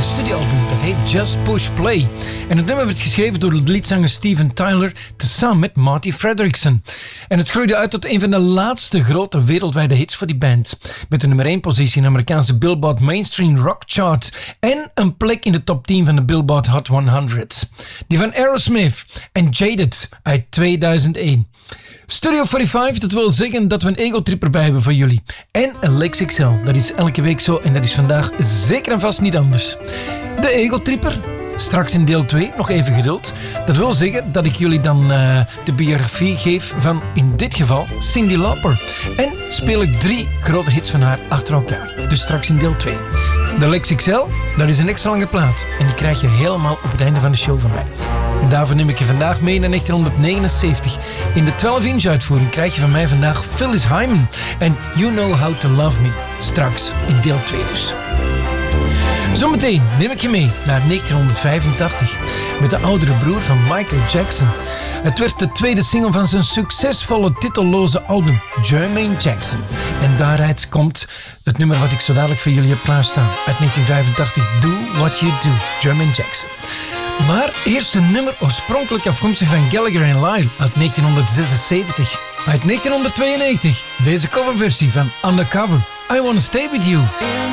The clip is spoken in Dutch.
tweede studioalbum. Dat heet Just Push Play. En het nummer werd geschreven door de liedzanger Steven Tyler tezamen met Marty Fredriksson. En het groeide uit tot een van de laatste grote wereldwijde hits voor die band. Met de nummer 1 positie in de Amerikaanse Billboard Mainstream Rock Chart. En een plek in de top 10 van de Billboard Hot 100. Die van Aerosmith en Jaded uit 2001. Studio 45, dat wil zeggen dat we een ego-trip erbij hebben voor jullie. En een Lex XL, dat is elke week zo en dat is vandaag zeker en vast niet anders. De ego-tripper, straks in deel 2, nog even geduld. Dat wil zeggen dat ik jullie dan de biografie geef van, in dit geval, Cyndi Lauper. En speel ik 3 grote hits van haar achter elkaar. Dus straks in deel 2. De Lex XL, dat is een extra lange plaat. En die krijg je helemaal op het einde van de show van mij. En daarvoor neem ik je vandaag mee naar 1979. In de 12-inch uitvoering krijg je van mij vandaag Phyllis Hyman en You Know How to Love Me. Straks in deel 2 dus. Zometeen neem ik je mee naar 1985 met de oudere broer van Michael Jackson. Het werd de tweede single van zijn succesvolle titelloze album Jermaine Jackson. En daaruit komt het nummer wat ik zo dadelijk voor jullie heb klaarstaan. Uit 1985, Do What You Do, Jermaine Jackson. Maar eerst een nummer oorspronkelijk afkomstig van Gallagher en Lyle uit 1976. Uit 1992, deze coverversie van Undercover, I Wanna Stay With You.